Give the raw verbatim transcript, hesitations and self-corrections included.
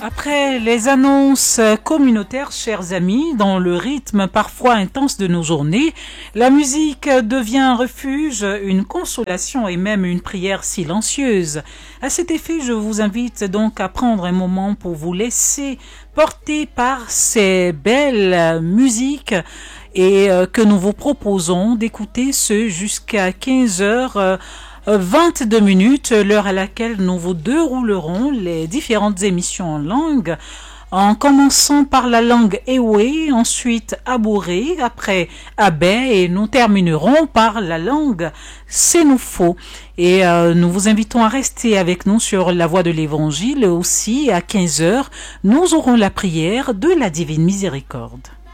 Après les annonces communautaires, chers amis, dans le rythme parfois intense de nos journées, la musique devient un refuge, une consolation et même une prière silencieuse. À cet effet, je vous invite donc à prendre un moment pour vous laisser porter par ces belles musiques et euh, que nous vous proposons d'écouter ce jusqu'à quinze heures euh, vingt-deux minutes, l'heure à laquelle nous vous déroulerons les différentes émissions en langue, en commençant par la langue Ewe, ensuite Abouré, après Abé, et nous terminerons par la langue Sénoufo. Et euh, nous vous invitons à rester avec nous sur la voie de l'Évangile. Aussi, à quinze heures, nous aurons la prière de la Divine Miséricorde.